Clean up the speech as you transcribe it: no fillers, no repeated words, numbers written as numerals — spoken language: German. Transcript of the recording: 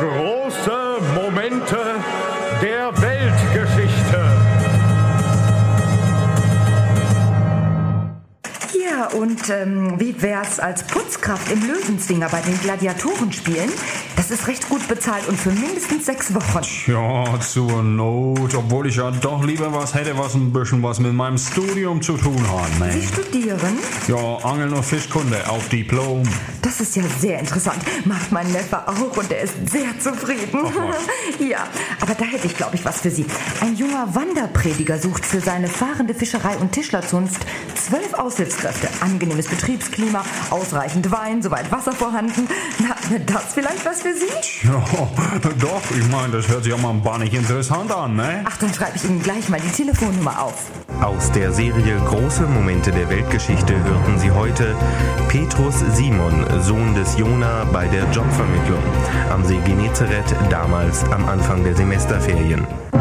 Große Momente der Weltgeschichte. Ja, und wie wär's als Putzkraft im Löwenzwinger bei den Gladiatorenspielen? Das ist recht gut bezahlt und für mindestens 6 Wochen. Ja, zur Not, obwohl ich ja doch lieber was hätte, was ein bisschen was mit meinem Studium zu tun hat, ne? Sie studieren? Ja, Angeln und Fischkunde auf Diplom. Das ist ja sehr interessant. Macht mein Neffe auch und er ist sehr zufrieden. Ja, aber da hätte ich, glaube ich, was für Sie. Ein junger Wanderprediger sucht für seine fahrende Fischerei- und Tischlerzunft 12 Aushilfskräfte. Angenehmes Betriebsklima, ausreichend Wein, soweit Wasser vorhanden. Na, wäre das vielleicht was für Sie? Ja, doch, ich meine, das hört sich auch mal ein bannig interessant an, ne? Ach, dann schreibe ich Ihnen gleich mal die Telefonnummer auf. Aus der Serie Große Momente der Weltgeschichte hörten Sie heute Petrus Simon, Sohn des Jona, bei der Jobvermittlung am See Genezareth, damals am Anfang der Semesterferien.